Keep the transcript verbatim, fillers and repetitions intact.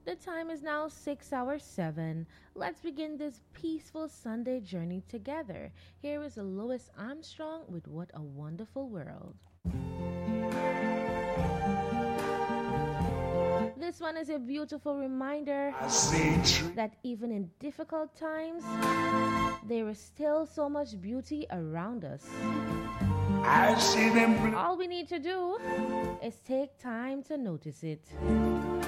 The time is now six hours seven. Let's begin this peaceful Sunday journey together. Here is Louis Armstrong with What a Wonderful World. This one is a beautiful reminder that even in difficult times, there is still so much beauty around us. I see them. All we need to do is take time to notice it.